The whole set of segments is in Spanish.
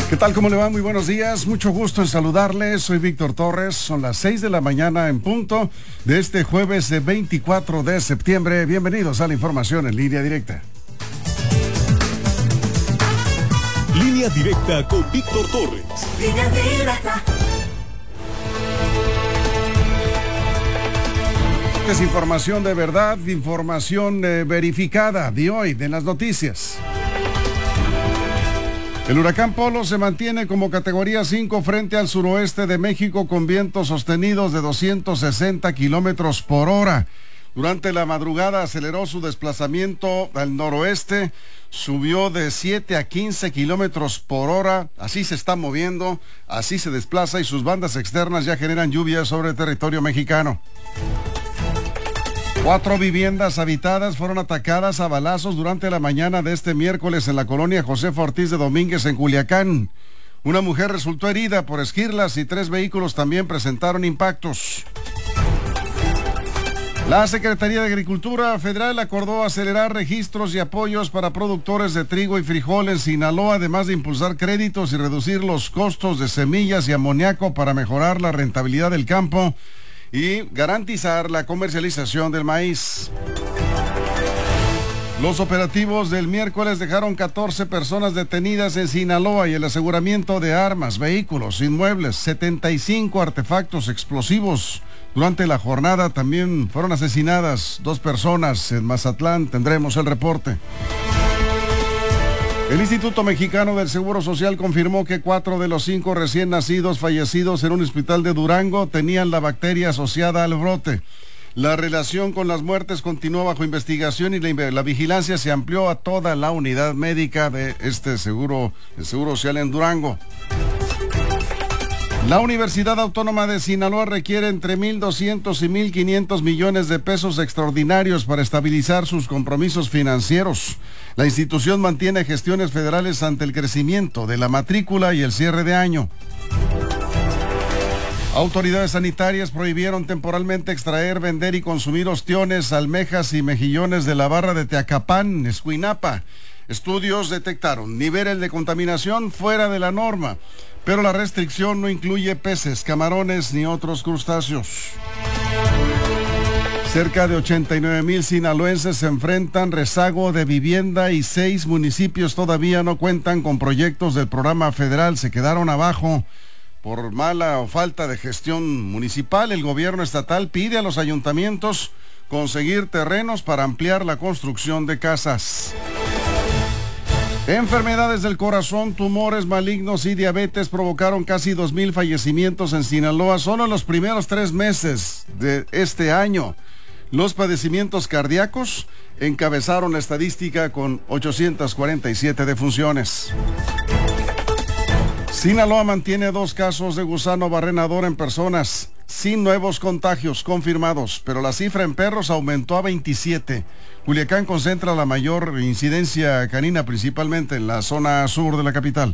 ¿Qué tal? ¿Cómo le va? Muy buenos días. Mucho gusto en saludarles. Soy Víctor Torres. Son las 6 de la mañana en punto de este jueves 24 de septiembre. Bienvenidos a la información en línea directa. Línea directa con Víctor Torres. Línea directa. Es información de verdad, información verificada de hoy, de las noticias. El huracán Polo se mantiene como categoría 5 frente al suroeste de México con vientos sostenidos de 260 kilómetros por hora. Durante la madrugada aceleró su desplazamiento al noroeste, subió de 7 a 15 kilómetros por hora, así se está moviendo, así se desplaza y sus bandas externas ya generan lluvias sobre el territorio mexicano. 4 viviendas habitadas fueron atacadas a balazos durante la mañana de este miércoles en la colonia Josefa Ortiz de Domínguez en Culiacán. Una mujer resultó herida por esquirlas y 3 vehículos también presentaron impactos. La Secretaría de Agricultura Federal acordó acelerar registros y apoyos para productores de trigo y frijol en Sinaloa, además de impulsar créditos y reducir los costos de semillas y amoníaco para mejorar la rentabilidad del campo y garantizar la comercialización del maíz. Los operativos del miércoles dejaron 14 personas detenidas en Sinaloa y el aseguramiento de armas, vehículos, inmuebles, 75 artefactos explosivos. Durante la jornada también fueron asesinadas 2 personas en Mazatlán. Tendremos el reporte. El Instituto Mexicano del Seguro Social confirmó que 4 de los 5 recién nacidos fallecidos en un hospital de Durango tenían la bacteria asociada al brote. La relación con las muertes continúa bajo investigación y la vigilancia se amplió a toda la unidad médica de el Seguro Social en Durango. La Universidad Autónoma de Sinaloa requiere entre 1,200 y 1,500 millones de pesos extraordinarios para estabilizar sus compromisos financieros. La institución mantiene gestiones federales ante el crecimiento de la matrícula y el cierre de año. Autoridades sanitarias prohibieron temporalmente extraer, vender y consumir ostiones, almejas y mejillones de la barra de Teacapán, Escuinapa. Estudios detectaron niveles de contaminación fuera de la norma, pero la restricción no incluye peces, camarones ni otros crustáceos. Cerca de 89,000 sinaloenses se enfrentan rezago de vivienda y 6 municipios todavía no cuentan con proyectos del programa federal. Se quedaron abajo por mala o falta de gestión municipal. El gobierno estatal pide a los ayuntamientos conseguir terrenos para ampliar la construcción de casas. Enfermedades del corazón, tumores malignos y diabetes provocaron casi 2,000 fallecimientos en Sinaloa solo en los primeros 3 meses de este año. Los padecimientos cardíacos encabezaron la estadística con 847 defunciones. Sinaloa mantiene 2 casos de gusano barrenador en personas, sin nuevos contagios confirmados, pero la cifra en perros aumentó a 27. Culiacán concentra la mayor incidencia canina, principalmente en la zona sur de la capital.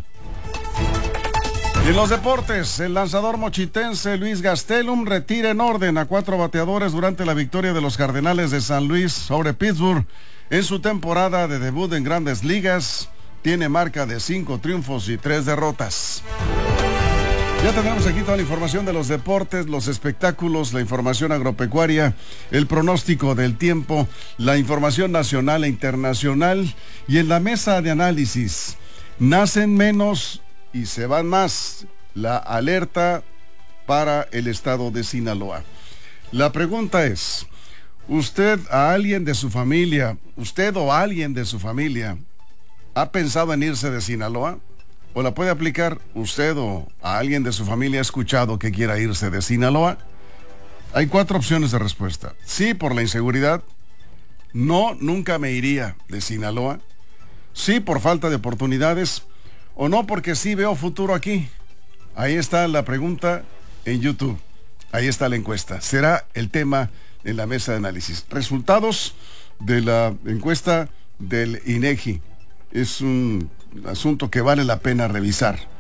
En los deportes, el lanzador mochitense Luis Gastelum retira en orden a 4 bateadores durante la victoria de los Cardenales de San Luis sobre Pittsburgh en su temporada de debut en Grandes Ligas. Tiene marca de 5 triunfos y 3 derrotas. Ya tenemos aquí toda la información de los deportes, los espectáculos, la información agropecuaria, el pronóstico del tiempo, la información nacional e internacional. Y en la mesa de análisis, nacen menos y se van más. La alerta para el estado de Sinaloa. La pregunta es, usted o alguien de su familia, ¿ha pensado en irse de Sinaloa? ¿O la puede aplicar usted o a alguien de su familia ha escuchado que quiera irse de Sinaloa? Hay 4 opciones de respuesta. Sí, por la inseguridad. No, nunca me iría de Sinaloa. Sí, por falta de oportunidades. O no, porque sí veo futuro aquí. Ahí está la pregunta en YouTube. Ahí está la encuesta. Será el tema en la mesa de análisis. Resultados de la encuesta del INEGI. Es un asunto que vale la pena revisar.